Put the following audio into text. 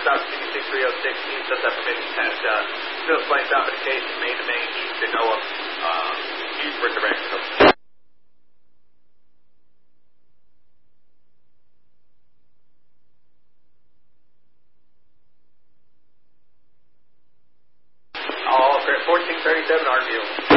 stop CDC 306, East, set that permission test. Still flight stop indication, main to main, East to NOAA, use for direction. All clear, 1437, RVO.